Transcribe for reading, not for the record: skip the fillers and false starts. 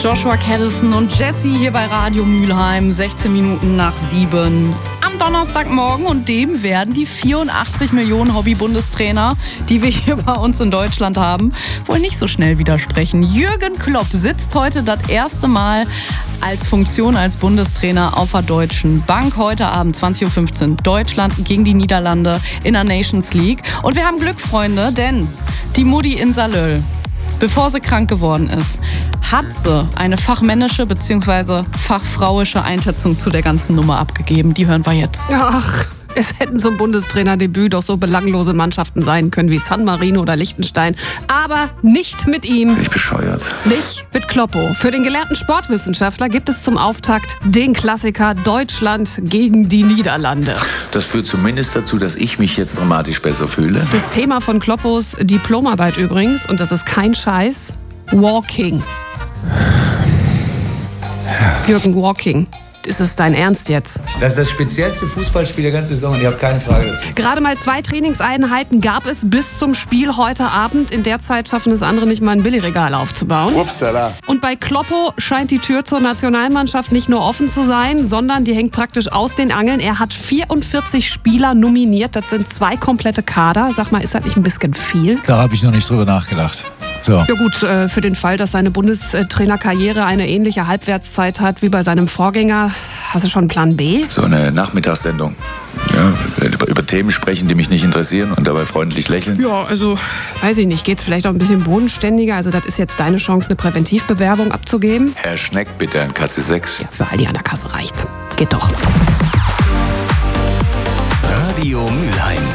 Joshua Caddison und Jessie hier bei Radio Mülheim, 16 Minuten nach 7 am Donnerstagmorgen, und dem werden die 84 Millionen Hobby-Bundestrainer, die wir hier bei uns in Deutschland haben, wohl nicht so schnell widersprechen. Jürgen Klopp sitzt heute das erste Mal als Funktion als Bundestrainer auf der Deutschen Bank. Heute Abend 20.15 Uhr Deutschland gegen die Niederlande in der Nations League. Und wir haben Glück, Freunde, denn die Mutti in Salöll, bevor sie krank geworden ist, hat sie eine fachmännische bzw. fachfrauische Einschätzung zu der ganzen Nummer abgegeben. Die hören wir jetzt. Ach, es hätten zum Bundestrainerdebüt doch so belanglose Mannschaften sein können wie San Marino oder Liechtenstein. Aber nicht mit ihm. Bin ich bescheuert. Nicht mit Kloppo. Für den gelehrten Sportwissenschaftler gibt es zum Auftakt den Klassiker Deutschland gegen die Niederlande. Das führt zumindest dazu, dass ich mich jetzt dramatisch besser fühle. Das Thema von Kloppos Diplomarbeit übrigens, und das ist kein Scheiß, Walking. Jürgen, Walking. Ist es dein Ernst jetzt? Das ist das speziellste Fußballspiel der ganzen Saison und ihr habt keine Frage dazu. Gerade mal 2 Trainingseinheiten gab es bis zum Spiel heute Abend. In der Zeit schaffen es andere nicht mal ein Billigregal aufzubauen. Upsala. Und bei Kloppo scheint die Tür zur Nationalmannschaft nicht nur offen zu sein, sondern die hängt praktisch aus den Angeln. Er hat 44 Spieler nominiert. Das sind 2 komplette Kader. Sag mal, ist das nicht ein bisschen viel? Da habe ich noch nicht drüber nachgedacht. So. Ja gut, für den Fall, dass seine Bundestrainerkarriere eine ähnliche Halbwertszeit hat wie bei seinem Vorgänger, hast du schon einen Plan B? So eine Nachmittagssendung. Ja, über Themen sprechen, die mich nicht interessieren und dabei freundlich lächeln. Ja, also, weiß ich nicht, geht's vielleicht auch ein bisschen bodenständiger? Also das ist jetzt deine Chance, eine Präventivbewerbung abzugeben? Herr Schneck, bitte an Kasse 6. Ja, für Aldi an der Kasse reicht's. Geht doch. Radio Mülheim.